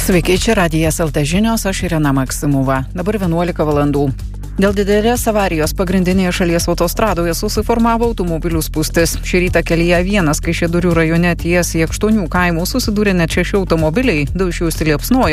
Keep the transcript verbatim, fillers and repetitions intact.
Sveiki, čia Radijas L T žinios, aš Irena Maksimova. Dabar vienuolika valandų. Dėl didelės avarijos pagrindinėje šalies autostradoje susiformavo automobilių spūstis. Šį rytą kelyje vienas Kaišiadorių rajone ties Jakštonių kaimu susidūrė net šeši automobiliai, du iš jų užsiliepsnojo.